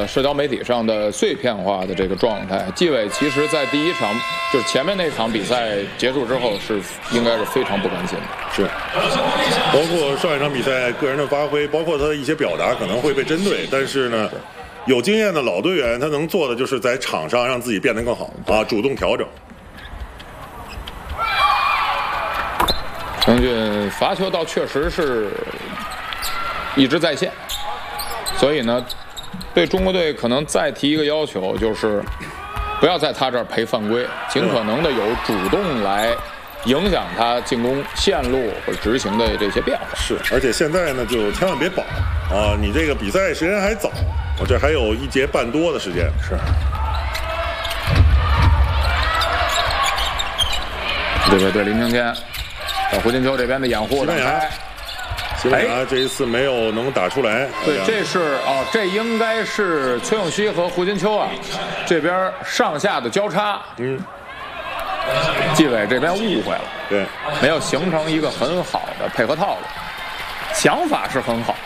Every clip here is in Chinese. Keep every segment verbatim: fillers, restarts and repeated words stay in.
个社交媒体上的碎片化的这个状态。纪委其实在第一场就是前面那场比赛结束之后是应该是非常不甘心的， 是，包括上一场比赛个人的发挥，包括他的一些表达可能会被针对，但是呢，有经验的老队员他能做的就是在场上让自己变得更好啊，主动调整。 程俊罚球倒确实是一直在线，所以呢，对中国队可能再提一个要求，就是不要在他这儿赔犯规，尽可能的有主动来影响他进攻线路或者执行的这些变化。 是，而且现在呢，就千万别保啊！你这个比赛时间还早，我这还有一节半多的时间。 是。对对对，林庭谦。胡金秋这边的掩护挡拆， 西班牙这一次没有能打出来。 对，这是哦，这应该是崔永熙和胡金秋啊，这边上下的交叉。 嗯， 纪委这边误会了， 对， 没有形成一个很好的配合套路，想法是很好。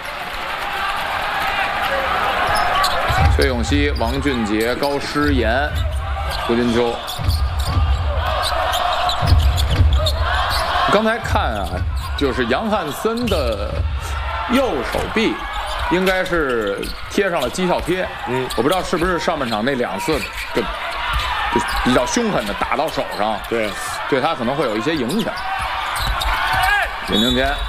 崔永熙、王俊杰、高诗岩、胡金秋。刚才看啊，就是杨汉森的右手臂应该是贴上了绩效贴，嗯，我不知道是不是上半场那两次就就比较凶狠的打到手上， 对， 对他可能会有一些影响。林庭坚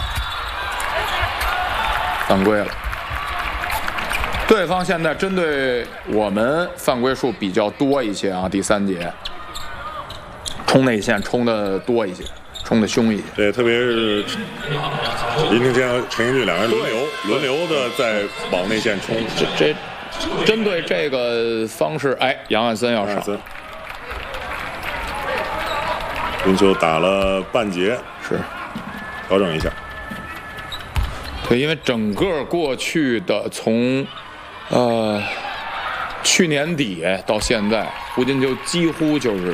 犯规了，对方现在针对我们犯规数比较多一些啊，第三节冲内线冲的多一些。冲的凶一些， 对，特别是林庭坚和陈英俊两个人轮流轮流的在往内线冲。 这这针对这个方式，哎，杨汉森要上， 林秋打了半节， 是调整一下。 对，因为整个过去的从呃去年底到现在，胡金秋几乎就是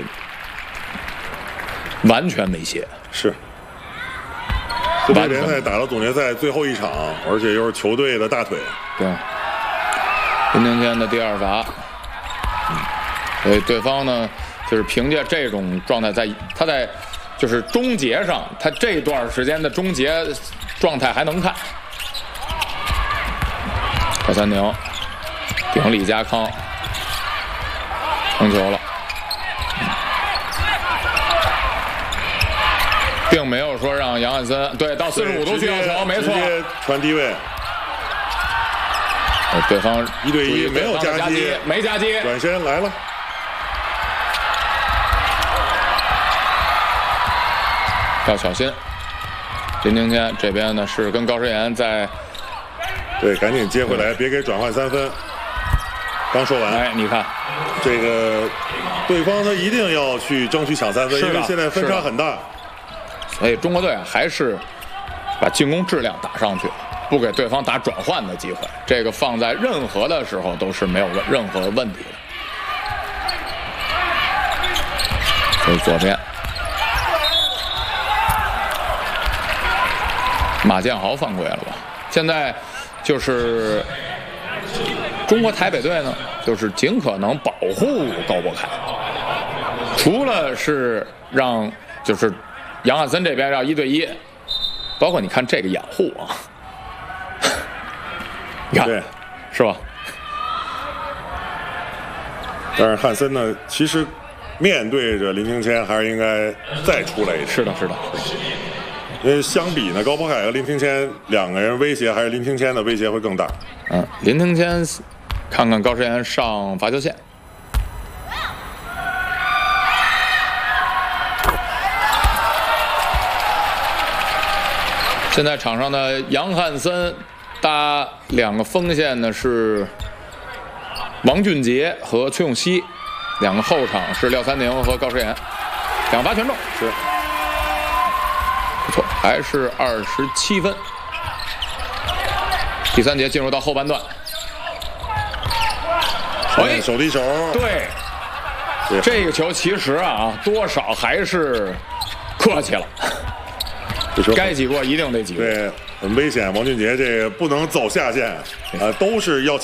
完全没歇。 是，这波联赛打到总决赛最后一场，而且又是球队的大腿。 对，林庭坚的第二罚，嗯，所以对方呢，就是凭借这种状态在，在他在就是终结上，他这段时间的终结状态还能看。高三宁顶李家康，成球了。并没有说让杨汉森对到四十五度去要球，没错， 直接传低位。 对方一对一没有夹击， 没夹击， 转身来了， 要小心。林庭坚这边呢是跟高诗岩在， 对，赶紧接回来，别给转换三分。刚说完， 哎，你看这个对方他一定要去争取抢三分，因为现在分差很大。 所以中国队啊，还是把进攻质量打上去，不给对方打转换的机会。这个放在任何的时候都是没有任何问题的。所以左边，马建豪犯规了吧？现在就是中国台北队呢，就是尽可能保护高博凯，除了是让就是。杨汉森这边要一对一，包括你看这个掩护啊，你看， 对， 是吧？ 但是汉森呢，其实面对着林庭坚还是应该再出来一点。 是的，是的。 因为相比呢，高博凯和林庭坚两个人威胁，还是林庭坚的威胁会更大。 嗯，林庭坚，看看高诗岩上罚球线。现在场上的杨汉森搭两个锋线呢是王俊杰和崔永熙，两个后场是廖三宁和高诗岩，两罚全中， 是不错，还是二十七分。第三节进入到后半段， 哎，手递手， 对，这个球其实啊，多少还是客气了。该挤过一定得挤过， 对，很危险。王俊杰这个不能走下线啊，都是要